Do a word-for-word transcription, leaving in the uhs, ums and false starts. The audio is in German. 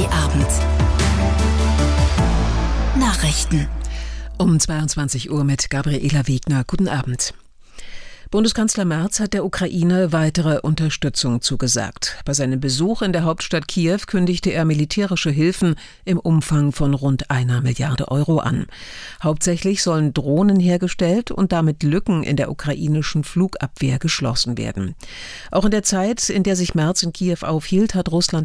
Abend. Nachrichten. Um zweiundzwanzig Uhr mit Gabriela Wegner. Guten Abend. Bundeskanzler Merz hat der Ukraine weitere Unterstützung zugesagt. Bei seinem Besuch in der Hauptstadt Kiew kündigte er militärische Hilfen im Umfang von rund einer Milliarde Euro an. Hauptsächlich sollen Drohnen hergestellt und damit Lücken in der ukrainischen Flugabwehr geschlossen werden. Auch in der Zeit, in der sich Merz in Kiew aufhielt, hat Russland